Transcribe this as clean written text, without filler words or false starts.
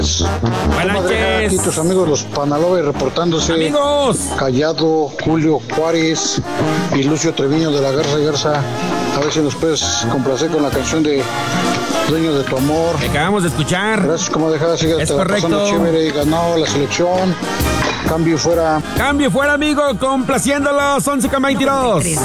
Buenas noches. Aquí tus amigos los Panaloves reportándose. Amigos. Callado, Julio Juárez y Lucio Treviño de la Garza y Garza. A ver si nos puedes complacer con la canción de Dueño de tu Amor. Que acabamos de escuchar. Gracias, como dejada, sigue Es correcto. pasando chévere, ganó la selección. Cambio fuera. Cambio fuera, amigo, complaciéndolos. 11:22.